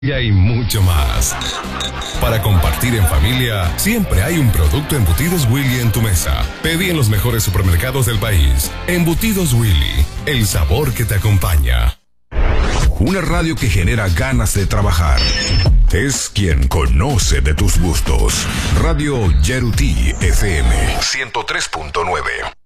y mucho más. Para compartir en familia, siempre hay un producto Embutidos Willy en tu mesa. Pedí en los mejores supermercados del país. Embutidos Willy, el sabor que te acompaña. Una radio que genera ganas de trabajar. Es quien conoce de tus gustos. Radio Yeruti FM 103.9.